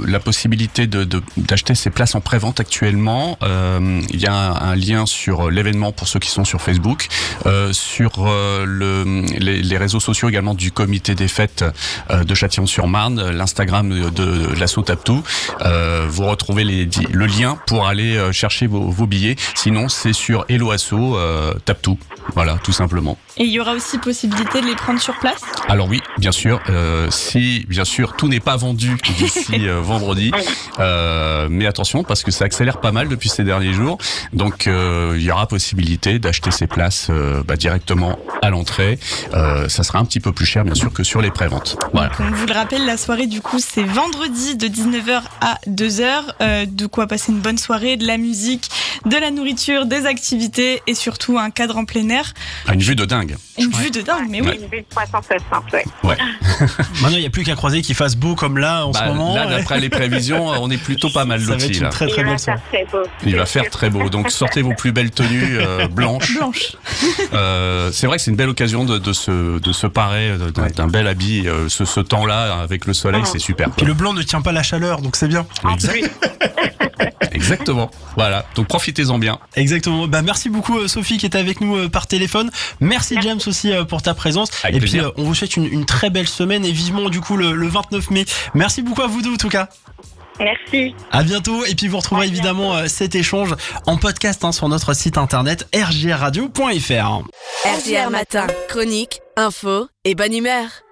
la possibilité d'acheter ses places en pré-vente actuellement. Il y a un lien sur l'événement pour ceux qui sont sur Facebook, sur les réseaux sociaux également du comité des fêtes de Châtillon-sur-Marne, l'Instagram de l'Asso Tape-Tout. Vous retrouvez le lien pour aller chercher vos billets. Sinon, c'est sur Hello Asso Tape-Tout. Voilà, tout simplement. Et il y aura aussi possibilité de les prendre sur place ? Alors oui, bien sûr. Si bien sûr tout n'est pas vendu d'ici vendredi, mais attention parce que ça accélère pas mal depuis ces derniers jours. Donc il y aura possibilité d'acheter ses places directement à l'entrée. Ça sera un petit peu plus cher bien sûr que sur les préventes. Voilà. Donc, on vous le rappelle, la soirée du coup c'est vendredi de 19h à 2h. De quoi passer une bonne soirée, de la musique, de la nourriture, des activités et surtout un cadre en plein air. Une vue de dingue. Une vue de dingue, mais oui. Une vue de 360, ouais. Maintenant, il n'y a plus qu'à croiser qu'il fasse beau comme là en ce moment. Là, d'après les prévisions, on est plutôt pas mal lotis. Ça va être une très très belle soirée. Il va faire très beau. Donc sortez vos plus belles tenues blanches. C'est vrai que c'est une belle occasion de se parer d'un bel habit. Ce temps-là avec le soleil, c'est super. Puis le blanc ne tient pas la chaleur, donc c'est bien. Exactement. Voilà. Donc profitez-en bien. Exactement. Merci beaucoup Sophie qui était avec nous par téléphone. Merci James aussi pour ta présence. Avec plaisir. Puis on vous souhaite une très belle semaine et vivement du coup le 29 mai. Merci beaucoup à vous deux en tout cas. Merci. À bientôt. Et puis vous retrouverez évidemment cet échange en podcast sur notre site internet rjrradio.fr. RJR Matin, chronique, info et bonne humeur.